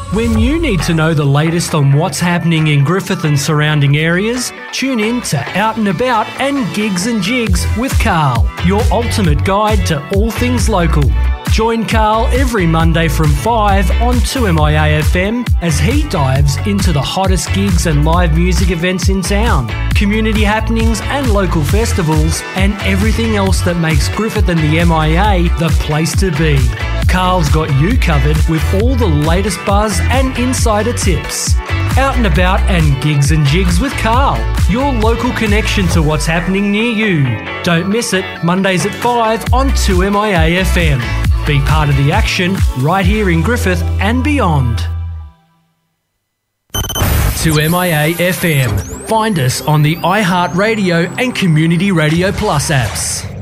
When you need to know the latest on what's happening in Griffith and surrounding areas, tune in to Out and About and Gigs and Jigs with Carl, your ultimate guide to all things local. Join Carl every Monday from 5 on 2MIA FM as he dives into the hottest gigs and live music events in town, community happenings and local festivals, and everything else that makes Griffith and the MIA the place to be. Carl's got you covered with all the latest buzz and insider tips. Out and About and Gigs and Jigs with Carl, your local connection to what's happening near you. Don't miss it, Mondays at 5 on 2MIA FM. Be part of the action right here in Griffith and beyond. 2MIA FM. Find us on the iHeartRadio and Community Radio Plus apps.